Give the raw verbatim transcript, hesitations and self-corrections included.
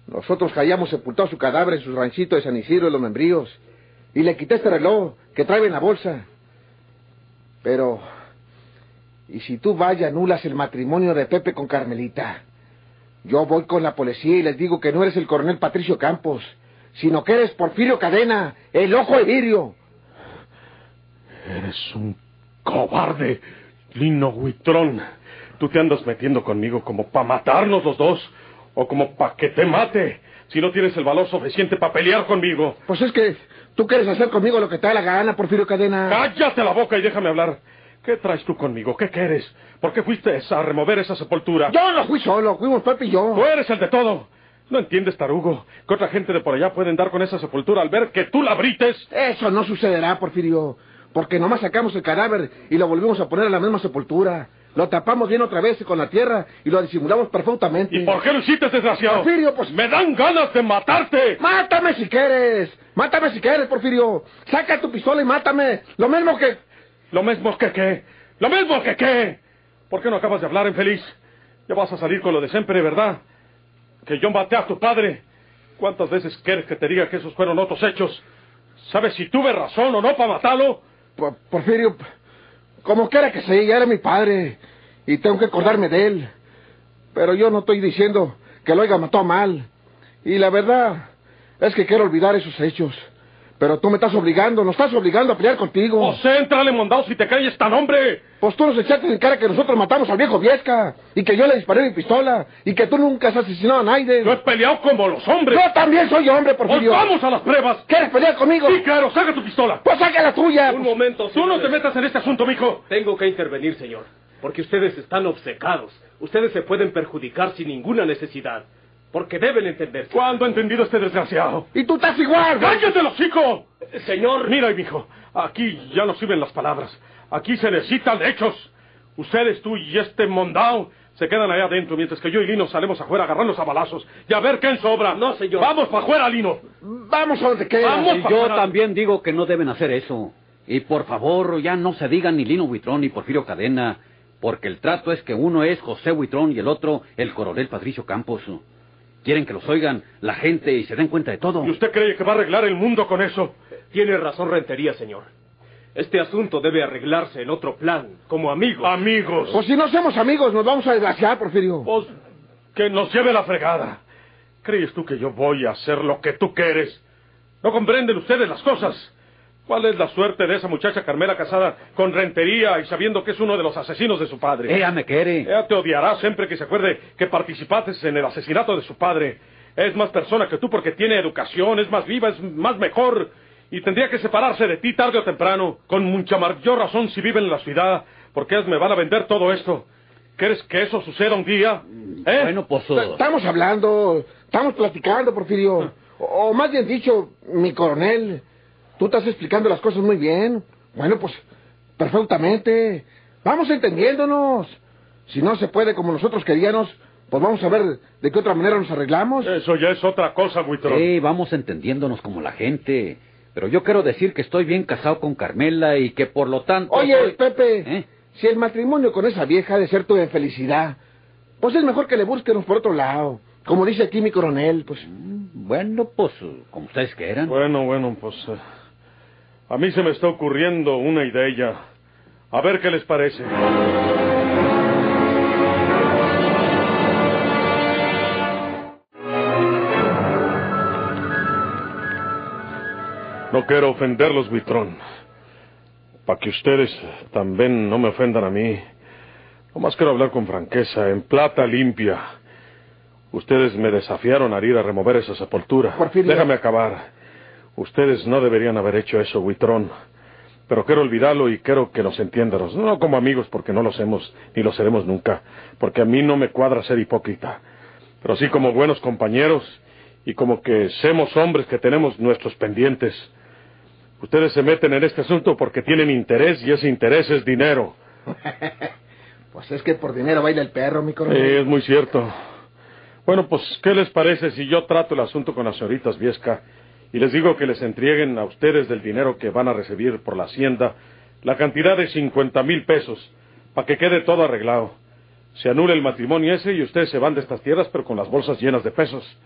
Nosotros hayamos sepultado su cadáver en su ranchito de San Isidro de los Membríos. Y le quité este reloj que trae en la bolsa. Pero... ¿y si tú vas y anulas el matrimonio de Pepe con Carmelita? Yo voy con la policía y les digo que no eres el coronel Patricio Campos, sino que eres Porfirio Cadena, el ojo de vidrio. Eres un cobarde, Lino Huitrón. Tú te andas metiendo conmigo como para matarnos los dos, o como para que te mate, si no tienes el valor suficiente para pelear conmigo. Pues es que tú quieres hacer conmigo lo que te da la gana, Porfirio Cadena. ¡Cállate la boca y déjame hablar! ¿Qué traes tú conmigo? ¿Qué quieres? ¿Por qué fuiste a remover esa sepultura? Yo no fui solo, fuimos Pepe y yo. Tú eres el de todo. ¿No entiendes, tarugo, que otra gente de por allá pueden dar con esa sepultura al ver que tú la abrites? Eso no sucederá, Porfirio, porque nomás sacamos el cadáver y lo volvimos a poner en la misma sepultura. Lo tapamos bien otra vez con la tierra y lo disimulamos perfectamente. ¿Y por qué lo hiciste, desgraciado? Porfirio, pues... ¡me dan ganas de matarte! ¡Mátame si quieres! ¡Mátame si quieres, Porfirio! ¡Saca tu pistola y mátame! Lo mismo que... ¿Lo mismo que qué? ¿Lo mismo que qué? ¿Por qué no acabas de hablar, infeliz? Ya vas a salir con lo de siempre, ¿verdad? Que yo maté a tu padre. ¿Cuántas veces quieres que te diga que esos fueron otros hechos? ¿Sabes si tuve razón o no para matarlo? Por, Porfirio, como quiera que sea, ya era mi padre. Y tengo que acordarme de él. Pero yo no estoy diciendo que lo haya matado mal. Y la verdad es que quiero olvidar esos hechos. Pero tú me estás obligando, nos estás obligando a pelear contigo. ¡O sea, entrale, mondao, si te calles tan hombre! Pues tú nos echaste en cara que nosotros matamos al viejo Viesca, y que yo le disparé mi pistola, y que tú nunca has asesinado a nadie. Yo he peleado como los hombres. Yo también soy hombre, Porfirio. ¡Pues vamos a las pruebas! ¿Quieres pelear conmigo? Sí, claro, saca tu pistola. Pues saca la tuya. Un momento, Tú no te metas en este asunto, mijo. Tengo que intervenir, señor, porque ustedes están obcecados. Ustedes se pueden perjudicar sin ninguna necesidad, porque deben entenderse. ¿Cuándo ha entendido este desgraciado? Y tú estás igual. ¡Cállate, los hocico! Señor... Mira, mijo, aquí ya no sirven las palabras. Aquí se necesitan hechos. Ustedes, tú y este mondao, se quedan allá adentro, mientras que yo y Lino salemos afuera a agarrarnos a balazos. Y a ver quién sobra. No, señor. ¡Vamos para afuera, Lino! Vamos a donde quieras. Vamos. Y yo también digo que no deben hacer eso. Y por favor, ya no se digan ni Lino Huitrón ni Porfirio Cadena, porque el trato es que uno es José Huitrón y el otro el coronel Patricio Campos. Quieren que los oigan la gente y se den cuenta de todo. ¿Y usted cree que va a arreglar el mundo con eso? Tiene razón Rentería, señor. Este asunto debe arreglarse en otro plan, como amigos. Amigos. Pues si no somos amigos, nos vamos a desgraciar, Porfirio. Pues que nos lleve la fregada. ¿Crees tú que yo voy a hacer lo que tú quieres? ¿No comprenden ustedes las cosas? ¿Cuál es la suerte de esa muchacha Carmela casada con Rentería y sabiendo que es uno de los asesinos de su padre? Ella me quiere. Ella te odiará siempre que se acuerde que participaste en el asesinato de su padre. Es más persona que tú porque tiene educación, es más viva, es más mejor. Y tendría que separarse de ti tarde o temprano. Con mucha mayor razón si vive en la ciudad, porque ellas me van a vender todo esto. ¿Quieres que eso suceda un día? ¿Eh? Bueno, pues... Estamos hablando, estamos platicando, Porfirio. O, o más bien dicho, mi coronel... Tú estás explicando las cosas muy bien. Bueno, pues, perfectamente. Vamos entendiéndonos. Si no se puede como nosotros queríamos, pues vamos a ver de qué otra manera nos arreglamos. Eso ya es otra cosa, Huitrón. Sí, vamos entendiéndonos como la gente. Pero yo quiero decir que estoy bien casado con Carmela y que por lo tanto... Oye, soy... Pepe, ¿Eh? si el matrimonio con esa vieja ha de ser tu infelicidad, pues es mejor que le busquemos por otro lado. Como dice aquí mi coronel, pues... Bueno, pues, como ustedes quieran. Bueno, bueno, pues... Uh, a mí se me está ocurriendo una idea. A ver qué les parece. No quiero ofenderlos, Huitrón. Para que ustedes también no me ofendan a mí. Nomás quiero hablar con franqueza, en plata limpia. Ustedes me desafiaron a ir a remover esa sepultura. Porfirio. Déjame acabar. Ustedes no deberían haber hecho eso, Huitrón. Pero quiero olvidarlo y quiero que nos entiendamos. No como amigos, porque no lo hacemos, ni lo seremos nunca. Porque a mí no me cuadra ser hipócrita. Pero sí como buenos compañeros y como que somos hombres que tenemos nuestros pendientes. Ustedes se meten en este asunto porque tienen interés y ese interés es dinero. Pues es que por dinero baila el perro, mi coronel. Sí, es muy cierto. Bueno, pues, ¿qué les parece si yo trato el asunto con las señoritas Viesca y les digo que les entreguen a ustedes del dinero que van a recibir por la hacienda la cantidad de cincuenta mil pesos, para que quede todo arreglado? Se anula el matrimonio ese y ustedes se van de estas tierras, pero con las bolsas llenas de pesos.